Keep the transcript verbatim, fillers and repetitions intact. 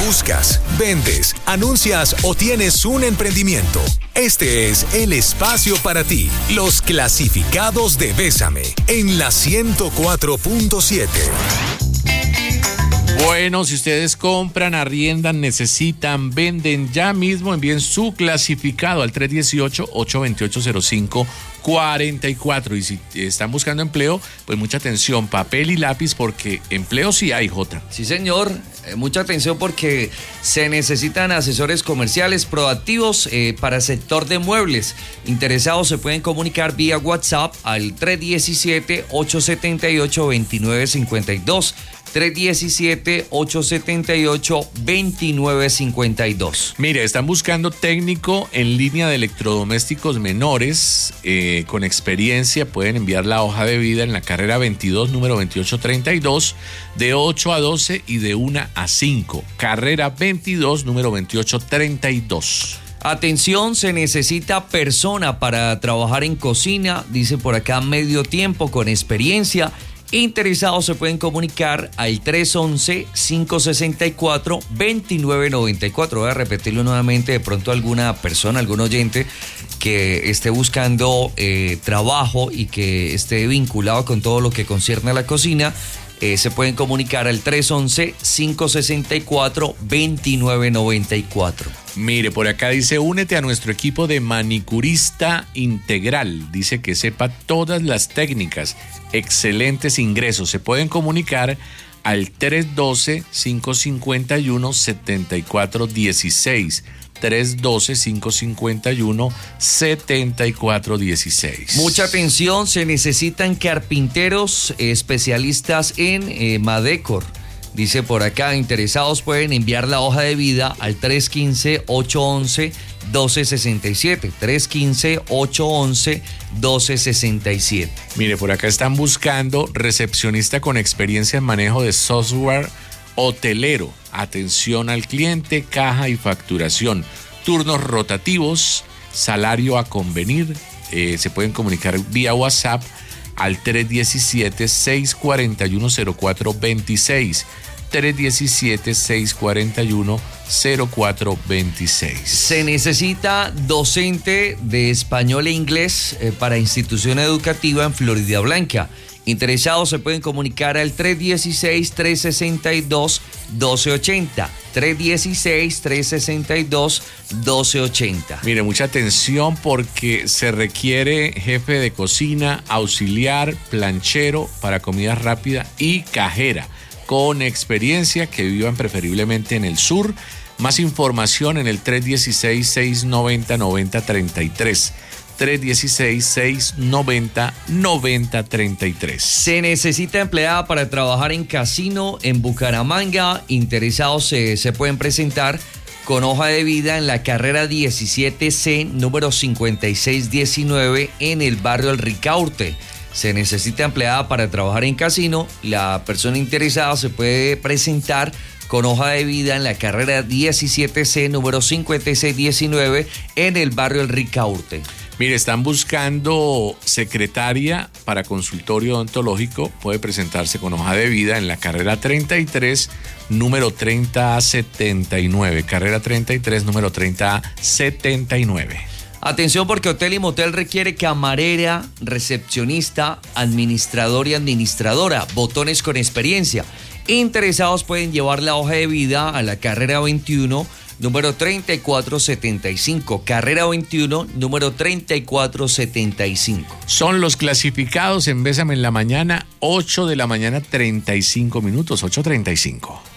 Buscas, vendes, anuncias o tienes un emprendimiento. Este es el espacio para ti. Los clasificados de Bésame en la ciento cuatro punto siete. Bueno, si ustedes compran, arriendan, necesitan, venden, ya mismo envíen su clasificado al tres uno ocho, ocho dos ocho, cero cinco cuatro cuatro. Y si están buscando empleo, pues mucha atención, papel y lápiz, porque empleo sí hay, Jota. Sí, señor. Eh, mucha atención porque se necesitan asesores comerciales proactivos eh, para sector de muebles. Interesados se pueden comunicar vía WhatsApp al tres uno siete, ocho siete ocho, dos nueve cinco dos. tres uno siete, ocho siete ocho, dos nueve cinco dos. Mire, están buscando técnico en línea de electrodomésticos menores eh, con experiencia. Pueden enviar la hoja de vida en la carrera veintidós, número veintiocho treinta y dos, de ocho a doce y de una a cinco. Carrera veintidós, número veintiocho treinta y dos. Atención, se necesita persona para trabajar en cocina, dice por acá medio tiempo con experiencia. Interesados se pueden comunicar al tres once, cinco sesenta y cuatro, veintinueve noventa y cuatro. Voy a repetirlo nuevamente, de pronto alguna persona, algún oyente que esté buscando eh, trabajo y que esté vinculado con todo lo que concierne a la cocina, eh, se pueden comunicar al tres once, cinco sesenta y cuatro, veintinueve noventa y cuatro. Mire, por acá dice, únete a nuestro equipo de manicurista integral. Dice que sepa todas las técnicas. Excelentes ingresos. Se pueden comunicar al tres doce, cinco cincuenta y uno, setenta y cuatro dieciséis. tres doce, cinco cincuenta y uno, setenta y cuatro dieciséis. Mucha atención, se necesitan carpinteros especialistas en eh, Madecor. Dice por acá, interesados pueden enviar la hoja de vida al tres uno cinco, ocho once, doce sesenta y siete. tres uno cinco, ocho once, doce sesenta y siete. Mire, por acá están buscando recepcionista con experiencia en manejo de software hotelero. Atención al cliente, caja y facturación. Turnos rotativos, salario a convenir. Eh, se pueden comunicar vía WhatsApp al tres uno siete, seis cuatro uno, cero cuatro dos seis. tres uno siete, seis cuatro uno, cero cuatro dos seis. Se necesita docente de español e inglés eh, para institución educativa en Florida Blanca. Interesados se pueden comunicar al tres uno seis, tres sesenta y dos, doce ochenta. tres uno seis, tres sesenta y dos, doce ochenta. Mire, mucha atención porque se requiere jefe de cocina, auxiliar, planchero para comida rápida y cajera con experiencia, que vivan preferiblemente en el sur. Más información en el tres uno seis, seis nueve cero, nueve cero tres tres. tres uno seis, seis nueve cero, nueve cero tres tres. Se necesita empleada para trabajar en casino en Bucaramanga. Interesados se, se pueden presentar con hoja de vida en la carrera diecisiete C, número cincuenta y seis diecinueve, en el barrio El Ricaurte. Se necesita empleada para trabajar en casino. La persona interesada se puede presentar con hoja de vida en la carrera diecisiete C, número cincuenta y seis diecinueve, en el barrio El Ricaurte. Mire, están buscando secretaria para consultorio odontológico. Puede presentarse con hoja de vida en la carrera treinta y tres, número treinta A setenta y nueve. Carrera treinta y tres, número treinta A setenta y nueve. Atención porque Hotel y Motel requiere camarera, recepcionista, administrador y administradora, botones con experiencia. Interesados pueden llevar la hoja de vida a la carrera veintiuno, número treinta y cuatro setenta y cinco. Carrera veintiuno, número treinta y cuatro setenta y cinco. Son los clasificados en Bésame en la Mañana, ocho de la mañana, treinta y cinco minutos, ocho treinta y cinco.